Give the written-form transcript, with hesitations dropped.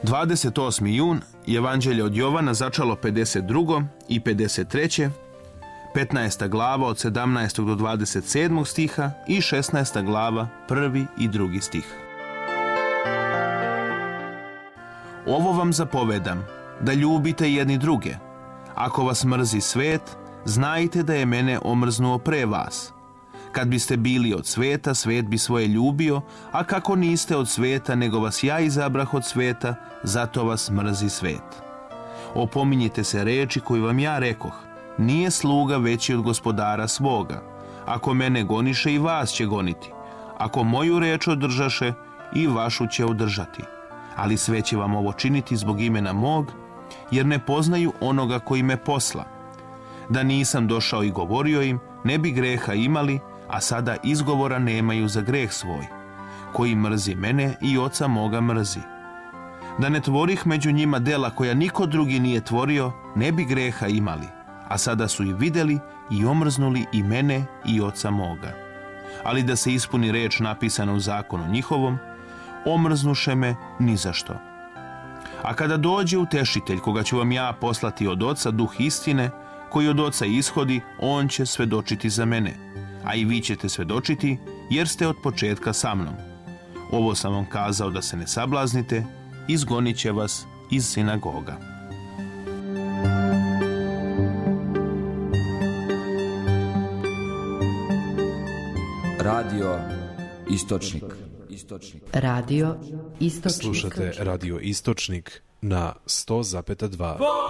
28. jun, Evanđelje od Jovana, začalo 52. i 53. 15. glava od 17. do 27. stiha i 16. glava 1. i 2. stih. Ovo vam zapovedam, da ljubite jedni druge. Ako vas mrzi svet, znajte da je mene omrznuo pre vas. Kad biste bili od sveta, svet bi svoje ljubio, a kako niste od sveta, nego vas ja izabrah od sveta, zato vas mrzi svet. Opominjite se reči koju vam ja rekoh, nije sluga veći od gospodara svoga. Ako mene goniše, i vas će goniti. Ako moju reč održaše, i vašu će održati. Ali sve će vam ovo činiti zbog imena mog, jer ne poznaju onoga koji me posla. Da nisam došao i govorio im, ne bi greha imali, a sada izgovora nemaju za greh svoj. Koji mrzi mene, i oca moga mrzi. Da ne tvorih među njima dela koja niko drugi nije tvorio, ne bi greha imali, a sada su i vidjeli i omrznuli i mene i oca moga. Ali da se ispuni reč napisana u zakonu njihovom, omrznuše me ni za što. A kada dođe utešitelj, koga ću vam ja poslati od oca, duh istine, koji od oca ishodi, on će svedočiti za mene. A i vi ćete svedočiti, jer ste od početka sa mnom. Ovo sam vam kazao da se ne sablaznite, izgonit će vas iz sinagoga. Radio Istočnik. Radio Istočnik. Slušate Radio Istočnik na 100,2.